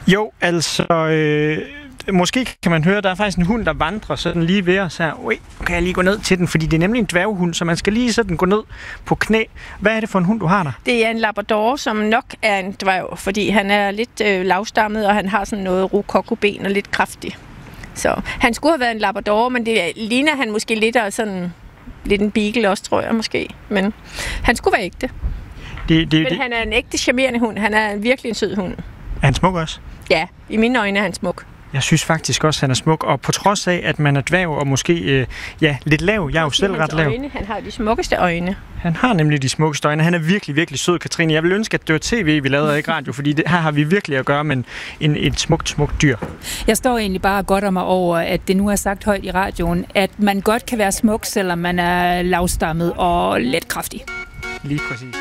Jo, altså... Måske kan man høre, at der er faktisk en hund, der vandrer sådan lige ved os her. Ui, kan jeg lige gå ned til den, fordi det er nemlig en dværghund, så man skal lige sådan gå ned på knæ. Hvad er det for en hund, du har der? Det er en labrador, som nok er en dværg, fordi han er lidt lavstammet, og han har sådan noget rokoko-ben og lidt kraftig. Så han skulle have været en labrador, men det ligner han måske lidt af sådan lidt en beagle også, tror jeg måske. Men han skulle være ægte. Men han er en ægte charmerende hund. Han er virkelig en sød hund. Er han smuk også? Ja, i mine øjne er han smuk. Jeg synes faktisk også, at han er smuk, og på trods af, at man er dværg og måske lidt lav, jeg er jo selv ret lav. Han har de smukkeste øjne. Han har nemlig de smukkeste øjne. Han er virkelig, virkelig sød, Katrine. Jeg vil ønske, at det var tv, vi lavede, ikke radio, fordi her har vi virkelig at gøre med et smukt dyr. Jeg står egentlig bare godt om mig over, at det nu er sagt højt i radioen, at man godt kan være smuk, selvom man er lavstammet og let kraftig. Lige præcis.